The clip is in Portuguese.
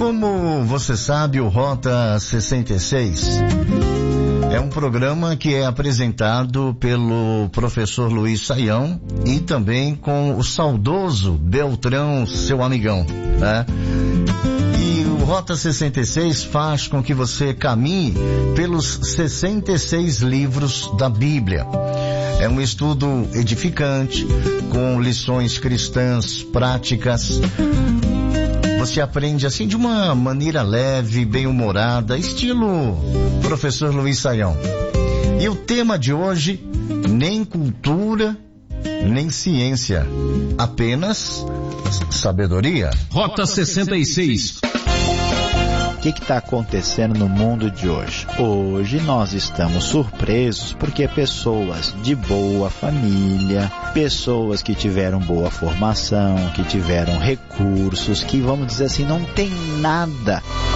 Como você sabe, o Rota 66 é um programa que é apresentado pelo professor Luiz Saião e também com o saudoso Beltrão, seu amigão, né? E o Rota 66 faz com que você caminhe pelos 66 livros da Bíblia. É um estudo edificante, com lições cristãs práticas. Você aprende assim de uma maneira leve, bem-humorada, estilo professor Luiz Saião. E o tema de hoje, nem cultura, nem ciência, apenas sabedoria. Rota 66. O que está acontecendo no mundo de hoje? Hoje nós estamos surpresos porque pessoas de boa família, pessoas que tiveram boa formação, que tiveram recursos, que vamos dizer assim, não tem nada